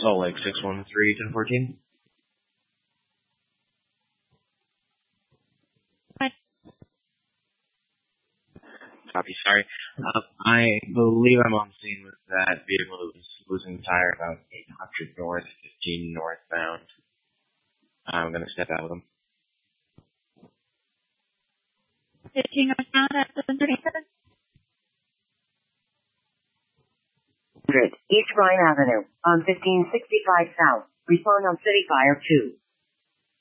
Salt Lake 613-1014. Copy, sorry. I believe I'm on scene with that vehicle that was losing tire about 800 north, 15 northbound. I'm going to step out with them. 15 northbound at 737. East Rhine Avenue on 1565 South. Respond on City Fire 2.